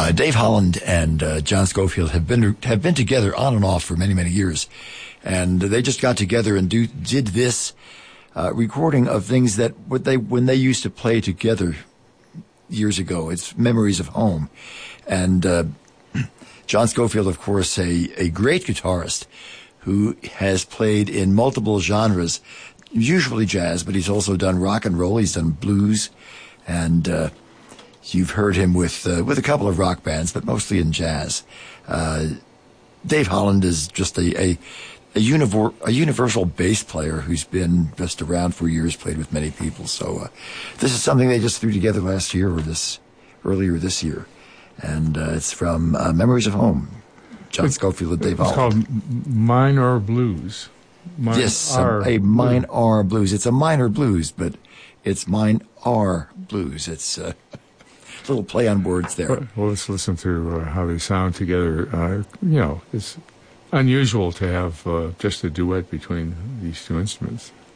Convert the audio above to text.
Dave Holland and John Scofield have been together on and off for many, many years, and they just got together and did this recording of things that when they used to play together years ago. It's Memories of Home, and John Scofield, of course, a great guitarist who has played in multiple genres, usually jazz, but he's also done rock and roll. He's done blues, and you've heard him with a couple of rock bands, but mostly in jazz. Dave Holland is just a universal bass player who's been just around for years, played with many people. So this is something they just threw together last year or earlier this year, and it's from Memories of Home. John Scofield and Dave Holland. It's called Minor Blues. A minor blues. It's a minor blues, but it's minor blues. It's little play on words there. Well, let's listen to how they sound together. It's unusual to have just a duet between these two instruments.